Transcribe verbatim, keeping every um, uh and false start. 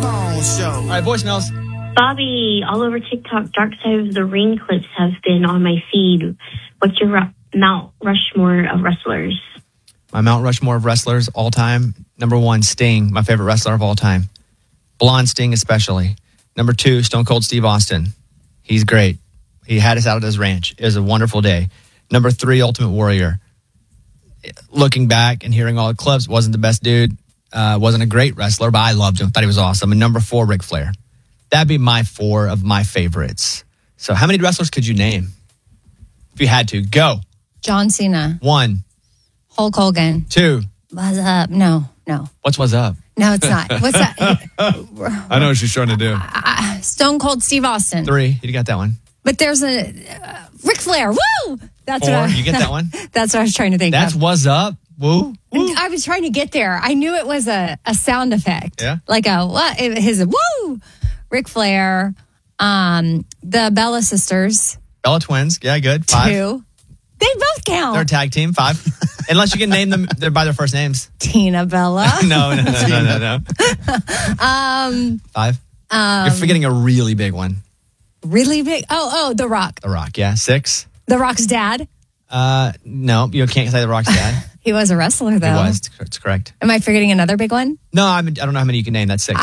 All right, voicemails. Bobby, all over TikTok, Dark Side of the Ring clips have been on my feed. What's your Ru- Mount Rushmore of wrestlers? My Mount Rushmore of wrestlers all time. Number one, Sting, my favorite wrestler of all time. Blonde Sting especially. Number two, Stone Cold Steve Austin. He's great. He had us out at his ranch. It was a wonderful day. Number three, Ultimate Warrior. Looking back and hearing all the clips, wasn't the best dude. Uh, wasn't a great wrestler, but I loved him. Thought he was awesome. And number four, Ric Flair. That'd be my four of my favorites. So how many wrestlers could you name? If you had to. Go. John Cena. One. Hulk Hogan. Two. What's up? No, no. What's what's up? No, it's not. What's that? I know what she's trying to do. Uh, Stone Cold Steve Austin. Three. You got that one. But there's a uh, Ric Flair. Woo! That's Four. what I, You get that one? That's what I was trying to think That's of. what's up. Woo. Woo. I was trying to get there. I knew it was a, a sound effect. Yeah. Like a what? His woo. Ric Flair. Um, the Bella sisters. Bella Twins. Yeah, good. Five. Two. They both count. They're a tag team. Five. Unless you can name them they're by their first names. Tina Bella. no, no, no, no, no, no. um, Five. um, You're forgetting a really big one. Really big. Oh, oh, The Rock. The Rock, yeah. Six. The Rock's dad. Uh, no, you can't say The Rock's dad. He was a wrestler, though. He was. It's correct. Am I forgetting another big one? No, I, mean, I don't know how many you can name. That's six.